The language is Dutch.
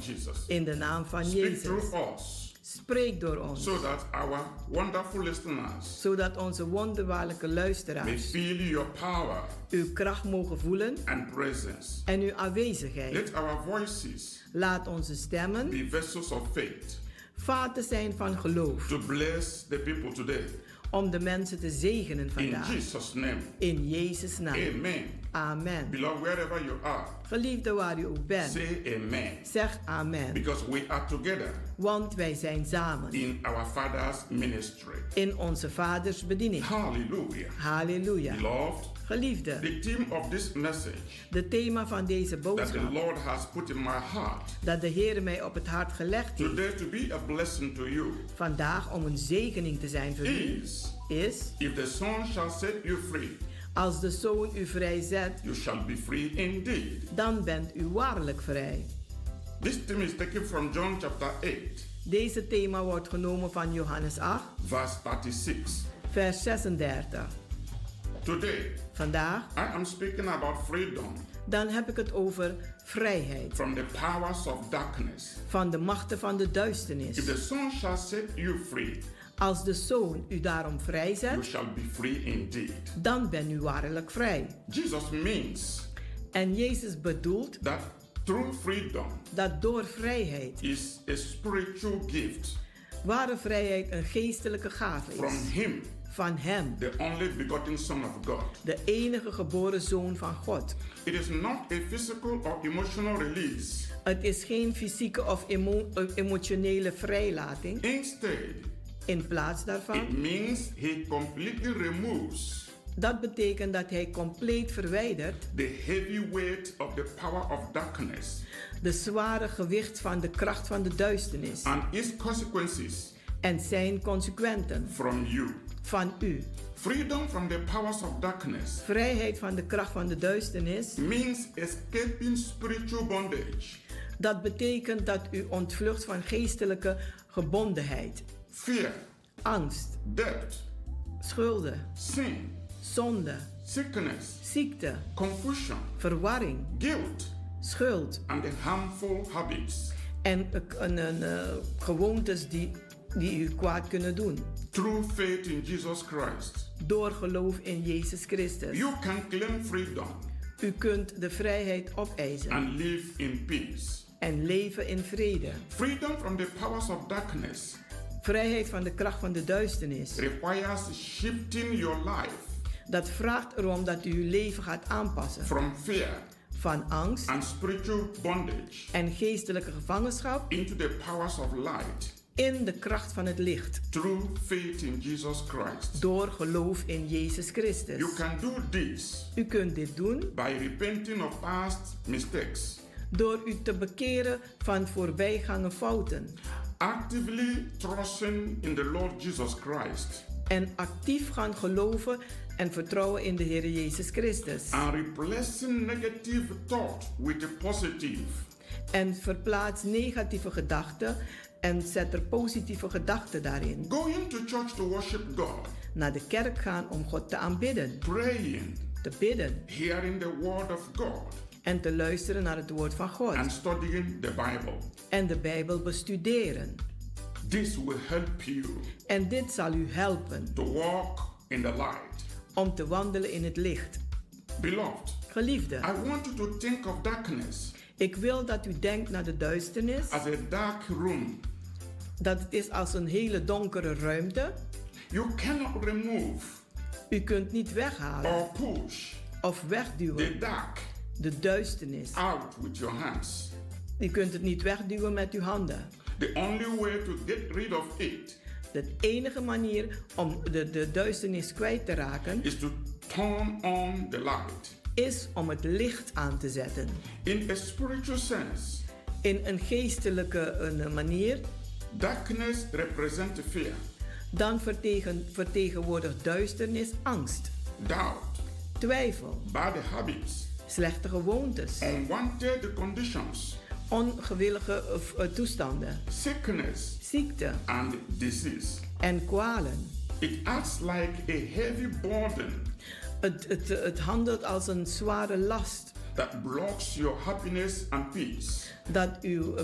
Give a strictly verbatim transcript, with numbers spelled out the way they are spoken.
Jesus. In de naam van Speak Jezus. through us. Spreek door ons. So that our wonderful listeners Zodat onze wonderbaarlijke may luisteraars feel your power uw kracht mogen voelen and presence. en uw aanwezigheid. Let our voices Laat onze stemmen be vessels of faith vaten zijn van geloof. to bless the people today. Om de mensen te zegenen In vandaag. Jesus' name. In Jezus' naam. Amen. Amen. Beloved, wherever you are, Geliefde waar u ook bent. say amen. Zeg amen. Because we are together Want wij zijn samen. in our Father's ministry. In onze vaders bediening. Hallelujah. Halleluja. Beloved, Geliefde. the theme of this message De thema van deze that the boodschap. Lord has put in my heart Dat de Heer mij op het hart gelegd heeft. today to be a blessing to you Vandaag om een zegening te zijn voor u. is, Is. if the Son shall set you free, Als de Zoon u vrijzet. you shall be free indeed. Dan bent u waarlijk vrij. This theme is taken from John chapter eight, Deze thema wordt genomen van Johannes acht. verse thirty-six. Vers zesendertig. Today, Vandaag. I am speaking about freedom Dan heb ik het over vrijheid. from the powers of darkness. Van de machten van de duisternis. If the Son shall set you free, Als de Zoon u daarom you vrijzet. shall be free indeed. Dan ben u waarlijk vrij. Jesus means En Jezus bedoelt that true freedom dat door vrijheid. is a spiritual gift Ware vrijheid een geestelijke gave from is. Him, Van Hem. the only begotten Son of God. De enige geboren Zoon van God. It is not a physical or emotional release. Het is geen fysieke of emo- emotionele vrijlating. Instead, In plaats it daarvan. means He completely removes Dat betekent dat Hij compleet verwijdert. the heavy weight of the power of darkness De zware gewicht van de kracht van de duisternis. and its consequences En zijn consequenten. from you. Van u. Freedom from the powers of darkness Vrijheid van de kracht van de duisternis. means escaping spiritual bondage, Dat betekent dat u ontvlucht van geestelijke gebondenheid. fear, Angst. debt, Schulden. sin, Zonde. sickness, Ziekte. confusion, Verwarring. guilt, Schuld. and the harmful habits. En een, een, uh, gewoontes die, die u kwaad kunnen doen. Through faith in Jesus Christ, Door geloof in Jezus Christus. you can claim freedom U kunt de vrijheid opeisen. and live in peace. En leven in vrede. Freedom from the powers of darkness Vrijheid van de kracht van de duisternis. requires shifting your life Dat vraagt erom dat u uw leven gaat aanpassen. from fear Van angst and spiritual bondage en geestelijke gevangenschap into the powers of light in de kracht van het licht. through faith in Jesus Christ. Door geloof in Jezus Christus. You can do this U kunt dit doen by repenting of past mistakes, door u te bekeren van voorbijgangen fouten. actively trusting in the Lord Jesus Christ, En actief gaan geloven en vertrouwen in de Heer Jezus Christus. and replacing negative thought with a positive. En verplaats negatieve gedachten en zet er positieve gedachten daarin. Going to church to worship God, Naar de kerk gaan om God te aanbidden, praying, te bidden hearing the word of God, en te luisteren naar het woord van God. and studying the Bible. En de Bijbel bestuderen. This will help you En dit zal u helpen to walk in the light. om te wandelen in het licht. Beloved, Geliefde, I want you to think of darkness ik wil dat u denkt naar de duisternis, as a dark room. dat het is als een hele donkere ruimte. You cannot remove U kunt niet weghalen or push of the wegduwen dark de duisternis. out with your hands. U kunt het niet wegduwen met uw handen. The only way to get rid of it De enige manier om de, de duisternis kwijt te raken is to turn on the light. is om het licht aan te zetten. In a spiritual sense, In een geestelijke een manier, darkness represents fear, dan vertegen, vertegenwoordigt duisternis angst, doubt, twijfel, bad habits, slechte gewoontes, unwanted conditions, ongewillige uh, toestanden, sickness, ziekte and disease. en kwalen. It acts like a heavy burden Het, het, het handelt als een zware last that blocks your happiness and peace. dat uw